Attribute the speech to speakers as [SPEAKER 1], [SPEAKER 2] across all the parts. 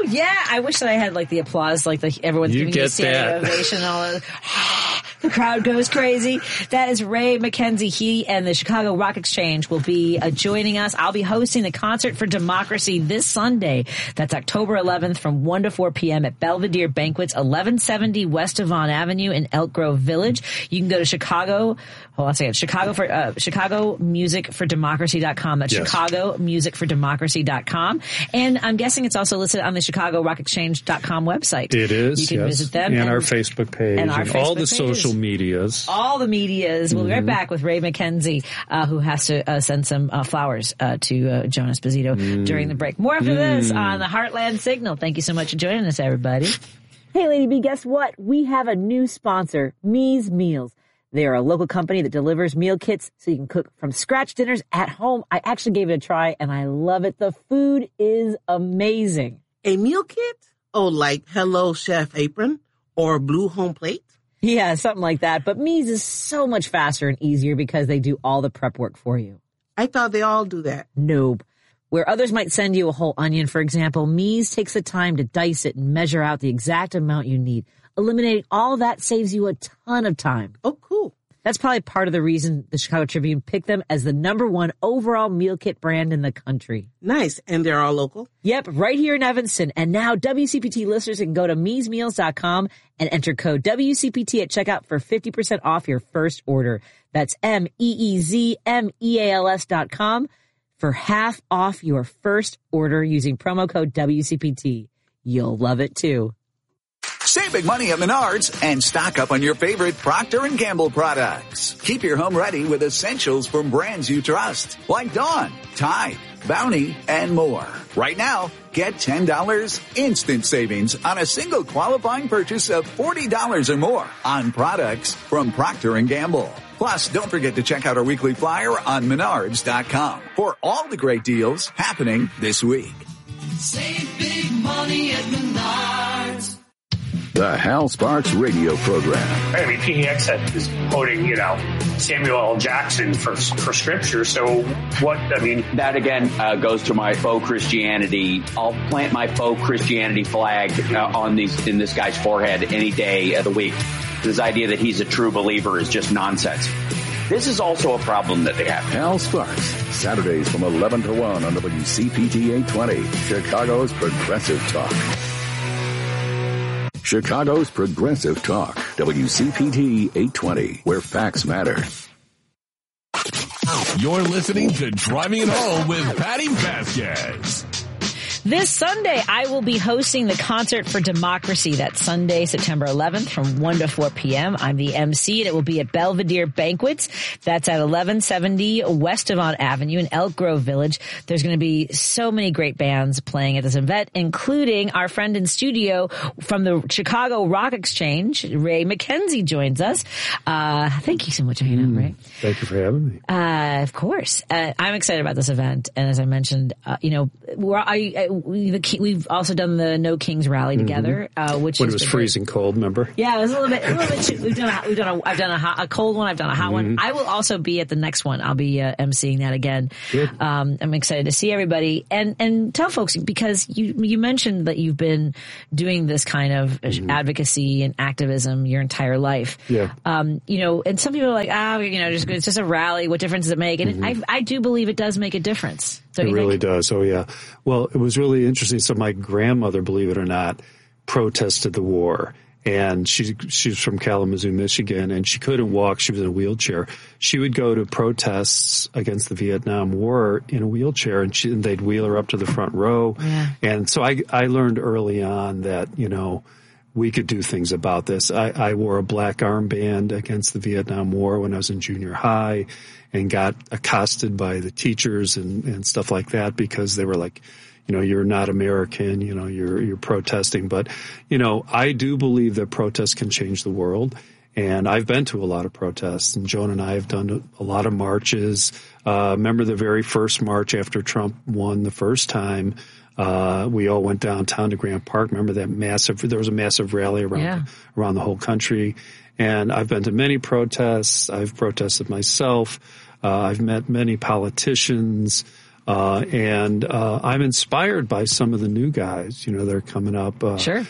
[SPEAKER 1] Oh, yeah. I wish that I had like the applause, like everyone's giving you a standing ovation and all that. The crowd goes crazy. That is Ray McKenzie. He and the Chicago Rock Exchange will be joining us. I'll be hosting the Concert for Democracy this Sunday. That's October 11th from 1 to 4 p.m. at Belvedere Banquets, 1170 West Avon Avenue in Elk Grove Village. You can go to Chicago musicfordemocracy.com. That's yes. chicagomusicfordemocracy.com. And I'm guessing it's also listed on the ChicagoRockExchange.com website.
[SPEAKER 2] It is.
[SPEAKER 1] You can visit them.
[SPEAKER 2] And our Facebook page. And all the social medias.
[SPEAKER 1] All the medias. We'll be right back with Ray McKenzie, who has to send some flowers to Joan Esposito during the break. More after this on the Heartland Signal. Thank you so much for joining us, everybody. Hey, Lady B, guess what? We have a new sponsor, Me's Meals. They are a local company that delivers meal kits so you can cook from scratch dinners at home. I actually gave it a try, and I love it. The food is amazing.
[SPEAKER 3] A meal kit? Oh, like Hello Chef Apron or Blue Home Plate?
[SPEAKER 1] Yeah, something like that. But Me's is so much faster and easier because they do all the prep work for you.
[SPEAKER 3] I thought they all do that.
[SPEAKER 1] Nope. Where others might send you a whole onion, for example, Me's takes the time to dice it and measure out the exact amount you need. Eliminating all that saves you a ton of time.
[SPEAKER 3] Oh, cool.
[SPEAKER 1] That's probably part of the reason the Chicago Tribune picked them as the #1 overall meal kit brand in the country.
[SPEAKER 3] Nice. And they're all local?
[SPEAKER 1] Yep, right here in Evanston. And now WCPT listeners can go to meesmeals.com and enter code WCPT at checkout for 50% off your first order. That's MEEZMEALS.com for half off your first order using promo code WCPT. You'll love it too.
[SPEAKER 4] Save big money at Menards and stock up on your favorite Procter & Gamble products. Keep your home ready with essentials from brands you trust, like Dawn, Tide, Bounty, and more. Right now, get $10 instant savings on a single qualifying purchase of $40 or more on products from Procter & Gamble. Plus, don't forget to check out our weekly flyer on Menards.com for all the great deals happening this week.
[SPEAKER 5] Save big money at Menards.
[SPEAKER 6] The Hal Sparks radio program.
[SPEAKER 7] I mean, PDX is quoting, Samuel L. Jackson for scripture. So what,
[SPEAKER 8] That again goes to my faux Christianity. I'll plant my faux Christianity flag in this guy's forehead any day of the week. This idea that he's a true believer is just nonsense. This is also a problem that they have.
[SPEAKER 6] Hal Sparks, Saturdays from 11 to 1 on WCPT 820, Chicago's Progressive Talk. Chicago's Progressive Talk, WCPT 820, where facts matter.
[SPEAKER 9] You're listening to Driving It Home with Patty Vasquez.
[SPEAKER 1] This Sunday, I will be hosting the Concert for Democracy. That's Sunday, September 11th from 1 to 4 p.m. I'm the MC, and it will be at Belvedere Banquets. That's at 1170 West Avon Avenue in Elk Grove Village. There's going to be so many great bands playing at this event, including our friend in studio from the Chicago Rock Exchange, Ray McKenzie, joins us. Thank you so much for hanging out, Ray.
[SPEAKER 2] Thank you for having me.
[SPEAKER 1] Of course. I'm excited about this event. And as I mentioned, we've also done the No Kings rally together, which
[SPEAKER 2] when it was freezing cold. Remember?
[SPEAKER 1] Yeah, it was a little bit. I've done a cold one. I've done a hot one. I will also be at the next one. I'll be emceeing that again. I'm excited to see everybody and tell folks, because you mentioned that you've been doing this kind of advocacy and activism your entire life.
[SPEAKER 2] Yeah.
[SPEAKER 1] And some people are like, it's just a rally. What difference does it make? And I do believe it does make a difference.
[SPEAKER 2] It really does. Oh, yeah. Well, it was really interesting. So my grandmother, believe it or not, protested the war. And she's from Kalamazoo, Michigan, and she couldn't walk. She was in a wheelchair. She would go to protests against the Vietnam War in a wheelchair, and they'd wheel her up to the front row.
[SPEAKER 1] Yeah.
[SPEAKER 2] And so I learned early on that, we could do things about this. I wore a black armband against the Vietnam War when I was in junior high and got accosted by the teachers and stuff like that because they were like, you're not American, you're protesting. But, I do believe that protests can change the world. And I've been to a lot of protests, and Joan and I have done a lot of marches. Remember the very first march after Trump won the first time? We all went downtown to Grant Park. Remember that there was a massive rally around the whole country. And I've been to many protests. I've protested myself. I've met many politicians. And I'm inspired by some of the new guys, they're coming up,
[SPEAKER 1] Sure.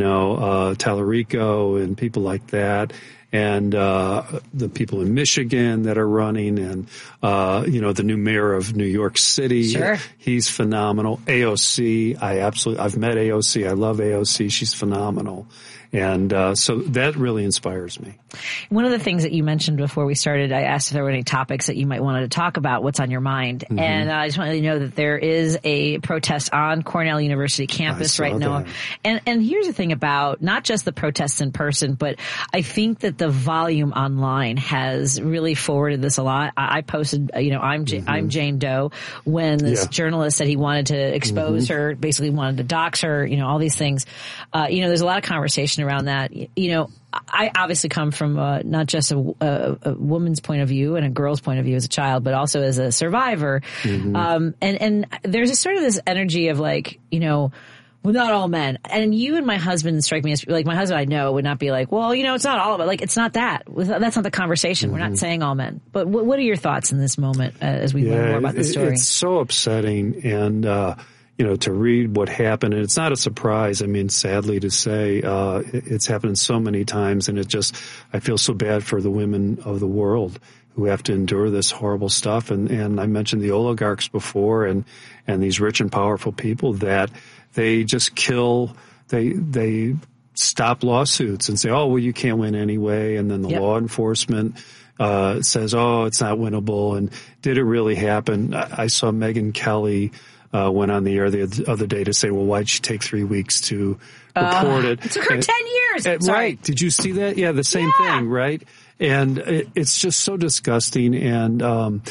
[SPEAKER 2] Tallarico and people like that. And the people in Michigan that are running, and the new mayor of New York City,
[SPEAKER 1] sure.
[SPEAKER 2] He's phenomenal. AOC, I've met AOC. I love AOC. She's phenomenal. And so that really inspires me.
[SPEAKER 1] One of the things that you mentioned before we started, I asked if there were any topics that you might want to talk about, what's on your mind. Mm-hmm. And I just want to let you know that there is a protest on Cornell University campus right now. And here's the thing about not just the protests in person, but I think that the volume online has really forwarded this a lot. I posted, I'm Jane Doe, when this journalist said he wanted to expose her, basically wanted to dox her, all these things. There's a lot of conversation around that. I obviously come from not just a woman's point of view and a girl's point of view as a child, but also as a survivor. Mm-hmm. And there's sort of this energy of like, well, not all men. And you and my husband strike me as like, my husband I know would not be like, well, it's not all of it. Like, it's not that. That's not the conversation. Mm-hmm. We're not saying all men. But what are your thoughts in this moment as we learn more about the story?
[SPEAKER 2] It's so upsetting. And, to read what happened, and it's not a surprise. I mean, sadly to say, it's happened so many times, and I feel so bad for the women of the world who have to endure this horrible stuff. And I mentioned the oligarchs before, and these rich and powerful people that they just kill, they stop lawsuits and say, oh, well, you can't win anyway. And then the law enforcement says, oh, it's not winnable. And did it really happen? I saw Megyn Kelly went on the air the other day to say, well, why'd she take 3 weeks to report it?
[SPEAKER 1] It took her 10 years.
[SPEAKER 2] Right. Did you see that? Yeah, the same thing, right? And it's just so disgusting. And,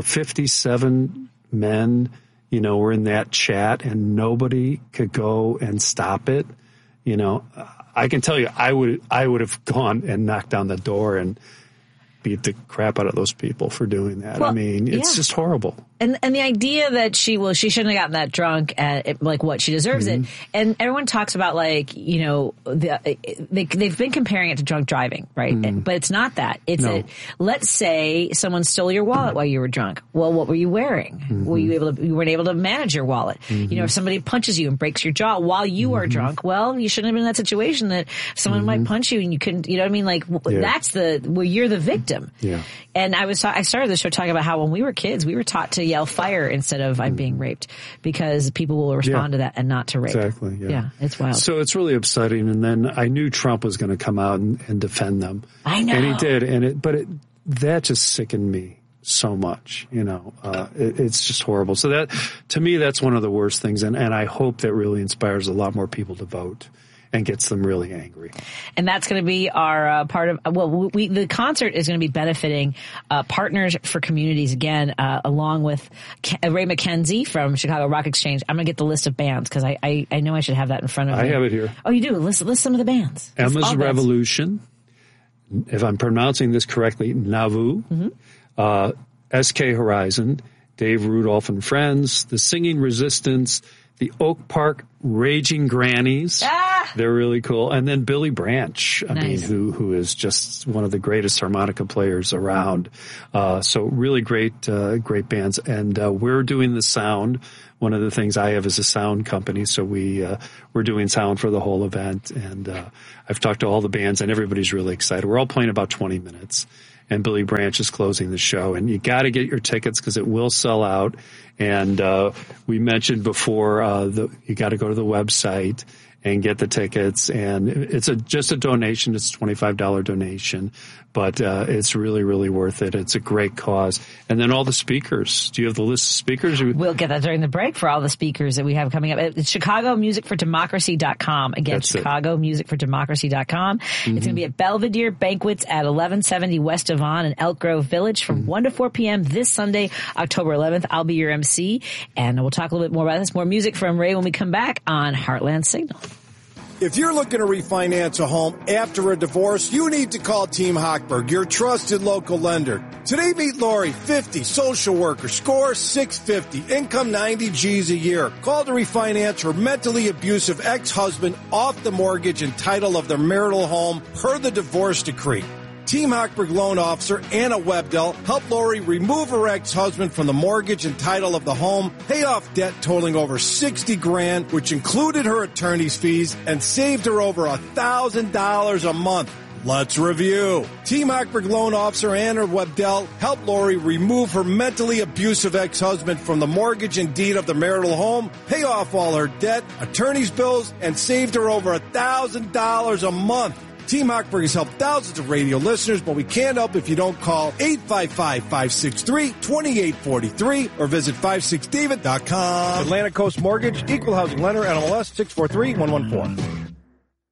[SPEAKER 2] 57 men, were in that chat, and nobody could go and stop it. I can tell you, I would have gone and knocked down the door and beat the crap out of those people for doing that. Well, I mean, it's just horrible.
[SPEAKER 1] And the idea that she shouldn't have gotten that drunk at like what she deserves it. And everyone talks about like, they've been comparing it to drunk driving, right? But it's not that. It's let's say someone stole your wallet while you were drunk. Well, what were you wearing? Were you weren't able to manage your wallet? If somebody punches you and breaks your jaw while you are drunk, well, you shouldn't have been in that situation that someone might punch you and you couldn't, you know what I mean? Like that's where you're the victim.
[SPEAKER 2] Yeah.
[SPEAKER 1] And I started the show talking about how when we were kids, we were taught to yell fire instead of I'm being raped, because people will respond to that and not to rape.
[SPEAKER 2] Exactly.
[SPEAKER 1] Yeah, it's wild.
[SPEAKER 2] So it's really upsetting. And then I knew Trump was going to come out and defend them.
[SPEAKER 1] I know.
[SPEAKER 2] And he did. That just sickened me so much. It's just horrible. So that, to me, that's one of the worst things. And I hope that really inspires a lot more people to vote and gets them really angry.
[SPEAKER 1] And that's going to be our part of, the concert is going to be benefiting Partners for Communities again, along with Ray McKenzie from Chicago Rock Exchange. I'm going to get the list of bands because I know I should have that in front of me.
[SPEAKER 2] I have it here.
[SPEAKER 1] Oh, you do? List some of the bands.
[SPEAKER 2] Emma's Revolution, if I'm pronouncing this correctly, Nauvoo, SK Horizon, Dave Rudolph and Friends, The Singing Resistance, the Oak Park Raging Grannies. They're really cool. And then Billy Branch, I mean, who is just one of the greatest harmonica players around. So really great bands. And, we're doing the sound. One of the things I have is a sound company. So we're doing sound for the whole event. And, I've talked to all the bands and everybody's really excited. We're all playing about 20 minutes. And Billy Branch is closing the show. And you got to get your tickets because it will sell out. And we mentioned before you got to go to the website and get the tickets. And it's just a donation. It's a $25 donation. But it's really, really worth it. It's a great cause. And then all the speakers. Do you have the list of speakers?
[SPEAKER 1] We'll get that during the break for all the speakers that we have coming up. It's ChicagoMusicForDemocracy.com. Again, ChicagoMusicForDemocracy.com. It's going to be at Belvedere Banquets at 1170 West Avon in Elk Grove Village from 1 to 4 p.m. this Sunday, October 11th. I'll be your MC. And we'll talk a little bit more about this. More music from Ray when we come back on Heartland Signal.
[SPEAKER 10] If you're looking to refinance a home after a divorce, you need to call Team Hochberg, your trusted local lender. Today, meet Lori, 50, social worker, score 650, income 90 G's a year. Call to refinance her mentally abusive ex-husband off the mortgage and title of their marital home per the divorce decree. Team Hochberg loan officer Anna Webdell helped Lori remove her ex-husband from the mortgage and title of the home, pay off debt totaling over $60,000, which included her attorney's fees, and saved her over $1,000 a month. Let's review. Team Hochberg loan officer Anna Webdell helped Lori remove her mentally abusive ex-husband from the mortgage and deed of the marital home, pay off all her debt, attorney's bills, and saved her over $1,000 a month. Team Hochberg has helped thousands of radio listeners, but we can't help if you don't call 855-563-2843 or visit 56david.com. Atlantic Coast Mortgage, Equal Housing Lender, NMLS 643114.